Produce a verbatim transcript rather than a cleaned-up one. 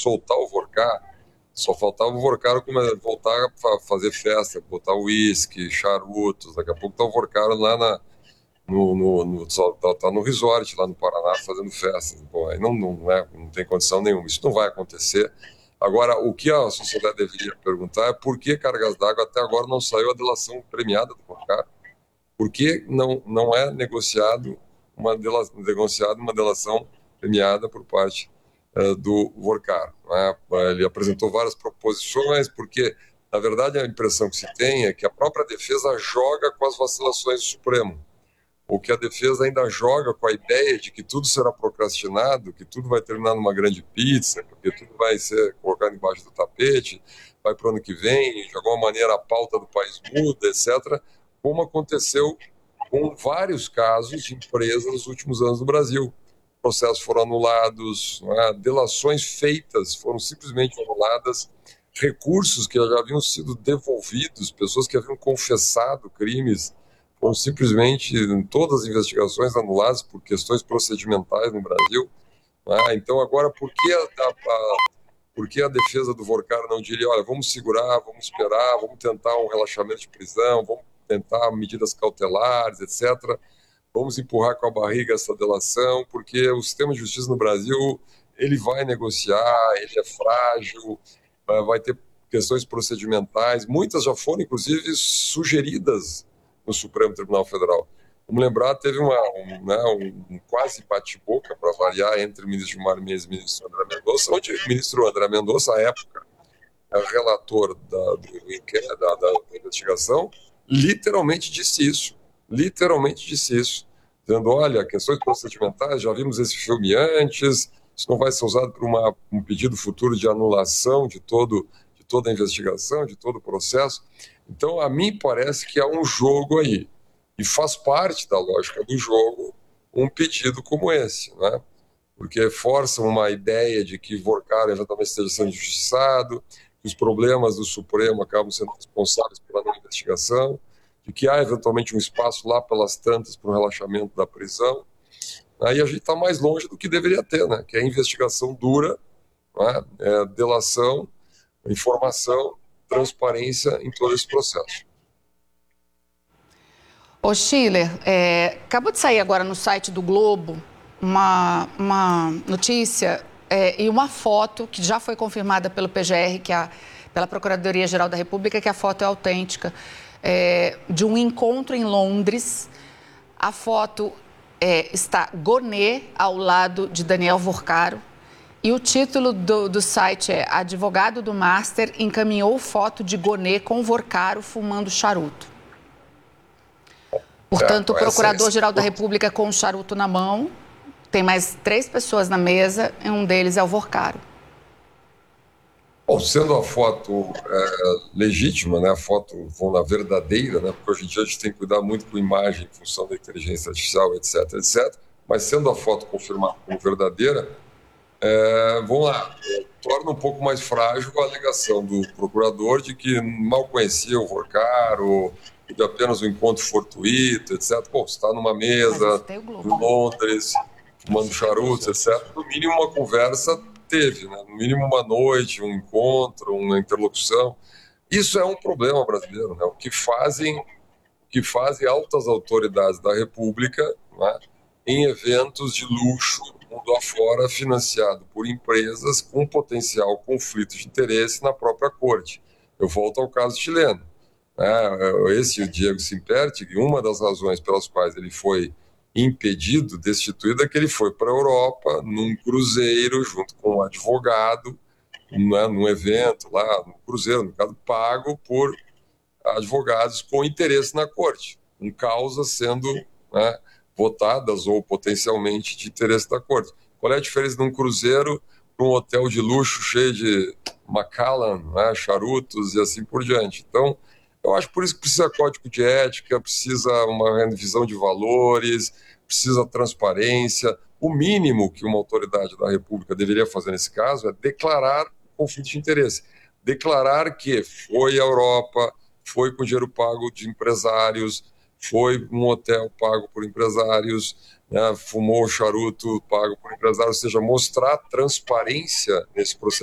soltar o Vorcar, só faltava o Vorcar voltar a fazer festa, botar uísque, charutos, daqui a pouco tá o Vorcar lá na, no, no, no, só, tá, tá no resort lá no Paraná fazendo festas. Bom, aí não, não, é, não tem condição nenhuma, isso não vai acontecer. Agora, o que a sociedade deveria perguntar é por que Cargas d'Água até agora não saiu a delação premiada do Vorcar? Por que não, não é negociado uma, dela, negociado uma delação premiada por parte uh, do Vorcar? Né? Ele apresentou várias proposições, porque, na verdade, a impressão que se tem é que a própria defesa joga com as vacilações do Supremo, ou que a defesa ainda joga com a ideia de que tudo será procrastinado, que tudo vai terminar numa grande pizza, porque tudo vai ser colocado embaixo do tapete, vai para o ano que vem, de alguma maneira a pauta do país muda, etcétera, como aconteceu com vários casos de empresas nos últimos anos no Brasil. Processos foram anulados, né? Delações feitas foram simplesmente anuladas, recursos que já haviam sido devolvidos, pessoas que haviam confessado crimes, foram simplesmente todas as investigações anuladas por questões procedimentais no Brasil. Né? Então, agora, por que a, a, por que a defesa do Vorcar não diria, olha, vamos segurar, vamos esperar, vamos tentar um relaxamento de prisão, vamos tentar medidas cautelares, etcétera. Vamos empurrar com a barriga essa delação, porque o sistema de justiça no Brasil, ele vai negociar, ele é frágil, vai ter questões procedimentais, muitas já foram, inclusive, sugeridas no Supremo Tribunal Federal. Vamos lembrar, teve uma, um, né, um, um quase bate-boca, para variar, entre o ministro Gilmar Mendes e o ministro André Mendonça, onde o ministro André Mendonça, à época, é relator da, do, da, da investigação, literalmente disse isso, literalmente disse isso, dizendo, olha, questões procedimentais, já vimos esse filme antes, isso não vai ser usado por uma, um pedido futuro de anulação de, todo, de toda a investigação, de todo o processo. Então, a mim parece que há um jogo aí, e faz parte da lógica do jogo um pedido como esse, né? Porque força uma ideia de que Vorcar eventualmente esteja sendo injustiçado, que os problemas do Supremo acabam sendo responsáveis pela não investigação, de que há eventualmente um espaço lá pelas tantas para o relaxamento da prisão. Aí a gente está mais longe do que deveria ter, né? Que é investigação dura, né? É delação, informação, transparência em todo esse processo. Ô Schiller, é, acabou de sair agora no site do Globo uma, uma notícia é, e uma foto que já foi confirmada pelo P G R, que a, pela Procuradoria-Geral da República, que a foto é autêntica, é, de um encontro em Londres. A foto é, está Gonê ao lado de Daniel Vorcaro. E o título do, do site é Advogado do Master encaminhou foto de Gonê com Vorcaro fumando charuto. Portanto, o Procurador-Geral da República com o charuto na mão, tem mais três pessoas na mesa e um deles é o Vorcaro. Bom, sendo a foto é, legítima, né, a foto vão na verdadeira, né, porque hoje em dia a gente tem que cuidar muito com imagem em função da inteligência artificial, etc, etcétera. Mas sendo a foto confirmada como verdadeira, é, vamos lá, é, torna um pouco mais frágil a alegação do procurador de que mal conhecia o Vorcaro, de apenas um encontro fortuito, etcétera. Pô, você está numa mesa em Londres, fumando charutos, etcétera. No mínimo uma conversa teve, né? No mínimo uma noite, um encontro, uma interlocução. Isso é um problema brasileiro, né? O que fazem, o que fazem altas autoridades da República, né, em eventos de luxo mundo afora, financiado por empresas com potencial conflito de interesse na própria corte. Eu volto ao caso chileno. É, esse o Diego Simperti, uma das razões pelas quais ele foi impedido, destituído, é que ele foi para a Europa num cruzeiro junto com um advogado, né, num evento lá, no cruzeiro, no caso, pago por advogados com interesse na corte, com causas sendo, né, votadas ou potencialmente de interesse da corte. Qual é a diferença de um cruzeiro para um hotel de luxo cheio de Macallan, né, charutos e assim por diante? Então, eu acho por isso que precisa código de ética, precisa uma revisão de valores, precisa transparência. O mínimo que uma autoridade da República deveria fazer nesse caso é declarar conflito de interesse. Declarar que foi à Europa, foi com dinheiro pago de empresários, foi um hotel pago por empresários, né, fumou charuto pago por empresários, ou seja, mostrar transparência nesse processo.